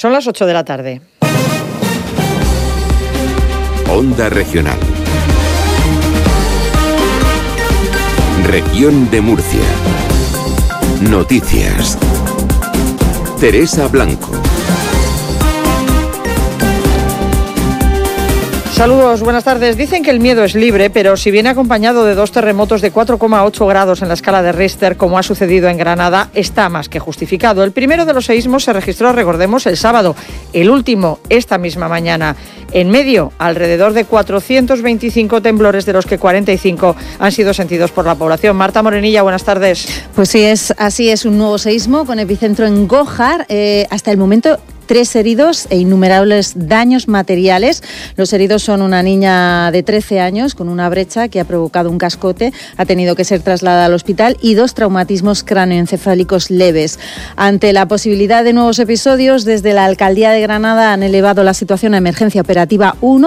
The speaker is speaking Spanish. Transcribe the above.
Son las 8 de la tarde. Onda Regional. Región de Murcia. Noticias. Teresa Blanco. Saludos, buenas tardes. Dicen que el miedo es libre, pero si viene acompañado de 2 terremotos de 4,8 grados en la escala de Richter, como ha sucedido en Granada, está más que justificado. El primero de los seísmos se registró, recordemos, el sábado, el último esta misma mañana. En medio, alrededor de 425 temblores, de los que 45 han sido sentidos por la población. Marta Morenilla, buenas tardes. Pues sí, así es, un nuevo seísmo con epicentro en Gójar. Hasta el momento, 3 heridos e innumerables daños materiales. Los heridos son una niña de 13 años con una brecha que ha provocado un cascote, ha tenido que ser trasladada al hospital, y 2 traumatismos cráneoencefálicos leves. Ante la posibilidad de nuevos episodios, desde la Alcaldía de Granada han elevado la situación a emergencia operativa 1